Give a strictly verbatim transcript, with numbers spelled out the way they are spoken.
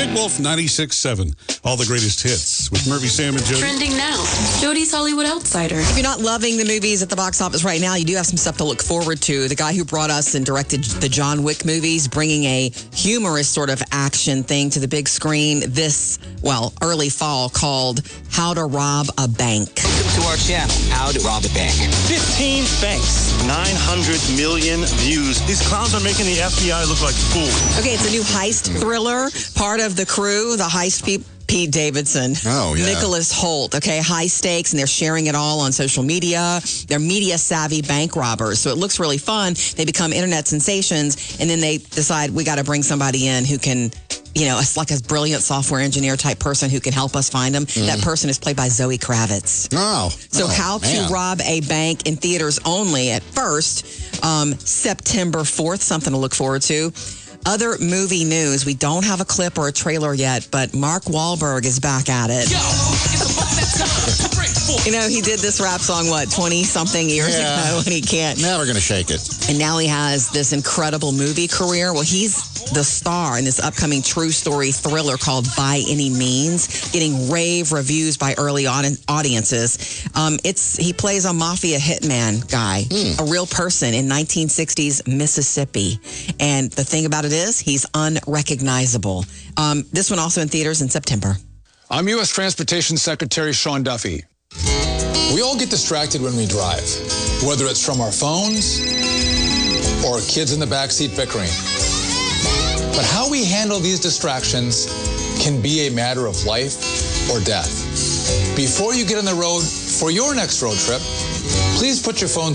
Night Wolf ninety-six point seven. All the greatest hits with Murphy, Sam, and Jody. Trending now. Jody's Hollywood Outsider. If you're not loving the movies at the box office right now, you do have some stuff to look forward to. The guy who brought us and directed the John Wick movies, bringing a humorous sort of action thing to the big screen this, well, early fall, called How to Rob a Bank. Welcome to our channel, How to Rob a Bank. fifteen banks, nine hundred million views. These clowns are making the F B I look like fools. Okay, it's a new heist thriller. Part of the crew, the heist people. Pete Davidson, oh, yeah. Nicholas Holt, okay, high stakes, and they're sharing it all on social media. They're media-savvy bank robbers, so it looks really fun. They become internet sensations, and then they decide, we got to bring somebody in who can, you know, it's like a brilliant software engineer type person who can help us find them. Mm. That person is played by Zoe Kravitz. Oh. So oh, How man. to Rob a Bank in theaters only at first, um, September fourth, something to look forward to. Other movie news, we don't have a clip or a trailer yet, but Mark Wahlberg is back at it. You know, he did this rap song, what, twenty-something years yeah. ago, and he can't. Never going to shake it. And now he has this incredible movie career. Well, he's the star in this upcoming true story thriller called By Any Means, getting rave reviews by early on audiences. Um, it's he plays a mafia hitman guy, hmm. a real person in nineteen sixties Mississippi. And the thing about it is, he's unrecognizable. Um, this one also in theaters in September. I'm U S Transportation Secretary Sean Duffy. We all get distracted when we drive, whether it's from our phones or kids in the backseat bickering. But how we handle these distractions can be a matter of life or death. Before you get on the road for your next road trip, please put your phone